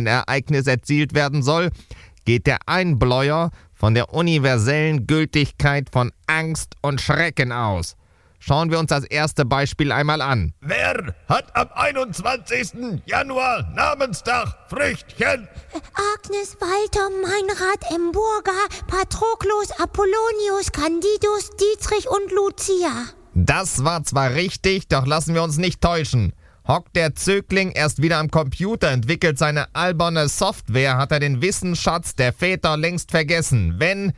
Ereignis erzielt werden soll, geht der Einbläuer von der universellen Gültigkeit von Angst und Schrecken aus. Schauen wir uns das erste Beispiel einmal an. Wer hat am 21. Januar Namenstag, Früchtchen? Agnes, Walter, Meinrad, Emburger, Patroklos, Apollonius, Candidus, Dietrich und Lucia. Das war zwar richtig, doch lassen wir uns nicht täuschen. Hockt der Zögling erst wieder am Computer, entwickelt seine alberne Software, hat er den Wissensschatz der Väter längst vergessen. Wenn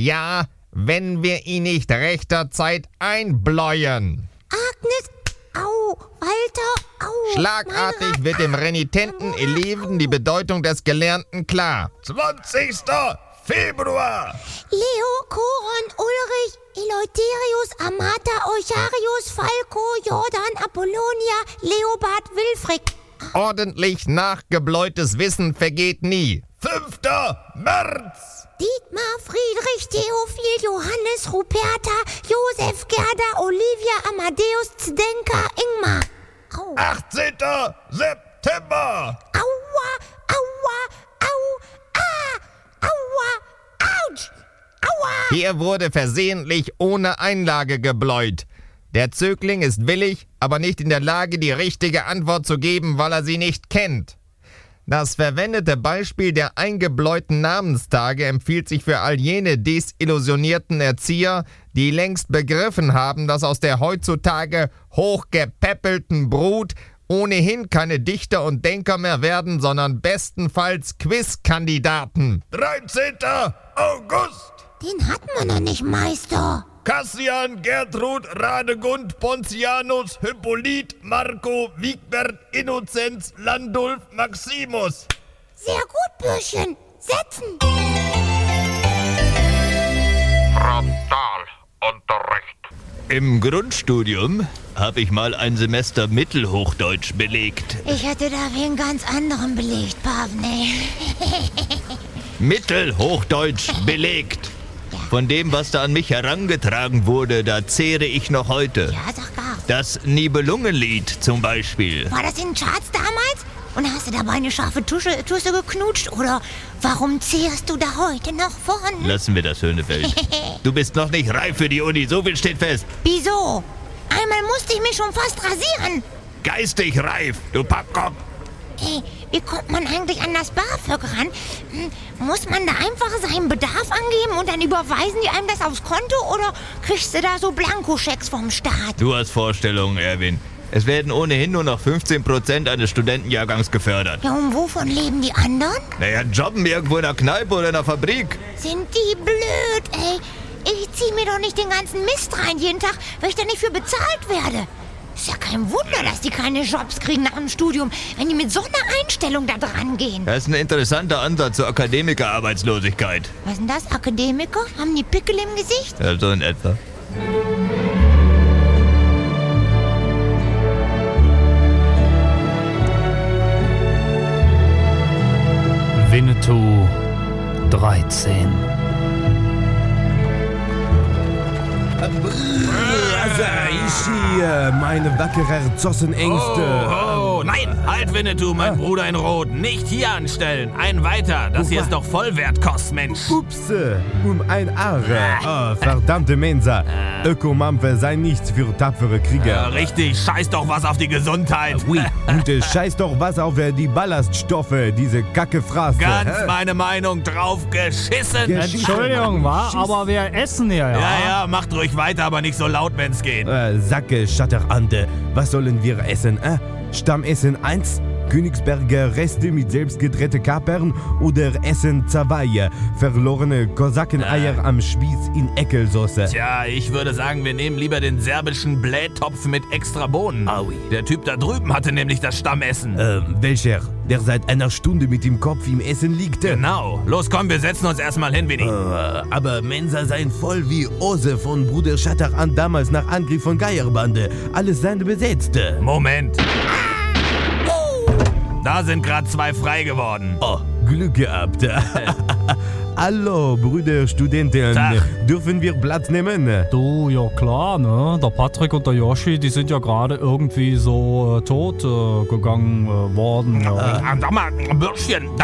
wir ihn nicht rechtzeitig einbläuen. Agnes, au, Walter, au. Schlagartig Meinrad, wird dem renitenten Eleven die Bedeutung des Gelernten klar. 20. Februar. Leo, Koron, Ulrich, Eleutherius, Amata, Eucharius, Falco, Jordan, Apollonia, Leobard, Wilfried. Ordentlich nachgebläutes Wissen vergeht nie. 5. März. Dietmar, Friedrich, Theophil, Johannes, Ruperta, Josef, Gerda, Olivia, Amadeus, Zdenka, Ingmar. Au. 18. September. Aua, aua, au, aua, ouch, aua. Hier wurde versehentlich ohne Einlage gebläut. Der Zögling ist willig, aber nicht in der Lage, die richtige Antwort zu geben, weil er sie nicht kennt. Das verwendete Beispiel der eingebläuten Namenstage empfiehlt sich für all jene desillusionierten Erzieher, die längst begriffen haben, dass aus der heutzutage hochgepäppelten Brut ohnehin keine Dichter und Denker mehr werden, sondern bestenfalls Quizkandidaten. 13. August. Den hat man noch nicht, Meister. Cassian, Gertrud, Radegund, Pontianus, Hippolyt, Marco, Wigbert, Innozenz, Landulf, Maximus. Sehr gut, Bürschchen. Setzen. Frontalunterricht. Im Grundstudium habe ich mal ein Semester Mittelhochdeutsch belegt. Ich hatte da wen ganz anderen belegt, Pavne. Mittelhochdeutsch belegt. Von dem, was da an mich herangetragen wurde, da zehre ich noch heute. Ja, sag gar. Das Nibelungenlied zum Beispiel. War das in den Charts damals? Und hast du dabei eine scharfe Tusse geknutscht? Oder warum zehrst du da heute noch von? Lassen wir das, Höhnefeld. Du bist noch nicht reif für die Uni, so viel steht fest. Wieso? Einmal musste ich mich schon fast rasieren. Geistig reif, du Pappkopf. Hey, wie kommt man eigentlich an das BAföG ran? Muss man da einfach seinen Bedarf angeben und dann überweisen die einem das aufs Konto? Oder kriegst du da so Blankoschecks vom Staat? Du hast Vorstellungen, Erwin. Es werden ohnehin nur noch 15% eines Studentenjahrgangs gefördert. Ja, und wovon leben die anderen? Naja, jobben irgendwo in der Kneipe oder in der Fabrik. Sind die blöd, ey. Ich zieh mir doch nicht den ganzen Mist rein jeden Tag, weil ich da nicht für bezahlt werde. Ist ja kein Wunder, dass die keine Jobs kriegen nach dem Studium, wenn die mit so einer Einstellung da dran gehen. Das ist ein interessanter Ansatz zur Akademikerarbeitslosigkeit. Was ist denn das, Akademiker? Haben die Pickel im Gesicht? Ja, so in etwa. Winnetou 13. Ich hier, meine wackere Zossenängste. Oh, nein, halt, Winnetou, mein Bruder in Rot. Nicht hier anstellen. Ein weiter. Das hier ist doch Vollwertkost, Mensch. Ups, ein Aare. Oh, verdammte Mensa. Ökomampfe sei nichts für tapfere Krieger. Ja, richtig, scheiß doch was auf die Gesundheit. Oui, und scheiß doch was auf die Ballaststoffe, diese Kackefraße. Ganz meine Meinung, drauf geschissen. Entschuldigung, aber wir essen hier, ja? Ja, macht ruhig weiter, aber nicht so laut, wenn's geht. Sacke, Schatterande. Was sollen wir essen, Stammessen 1? Königsberger Reste mit selbstgedrehte Kapern oder Essen Zaweihe, verlorene Kosakeneier am Spieß in Eckelsauce. Tja, ich würde sagen, wir nehmen lieber den serbischen Blähtopf mit extra Bohnen. Aui. Der Typ da drüben hatte nämlich das Stammessen. Welcher? Der seit einer Stunde mit dem Kopf im Essen liegt? Genau. Los, komm, wir setzen uns erstmal hin, Winnie. Aber Mensa seien voll wie Ose von Bruder Schatteran damals nach Angriff von Geierbande. Alles seien besetzt. Moment. Da sind gerade 2 frei geworden. Oh, Glück gehabt. Hallo, Brüder Studenten. Tag. Dürfen wir Platz nehmen? Du, ja klar, ne? Der Patrick und der Yoshi, die sind ja gerade irgendwie so tot gegangen worden. Ja. Sag mal, Bürschchen,